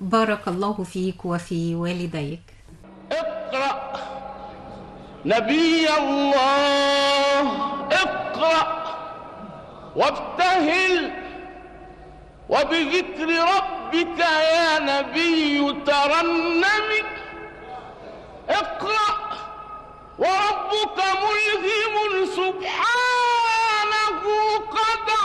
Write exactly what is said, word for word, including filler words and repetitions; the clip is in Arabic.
بارك الله فيك وفي والديك. اقرأ نبي الله، اقرأ وابتهل، وبذكر ربك يا نبي ترنم. اقرأ وربك ملهم سبحانه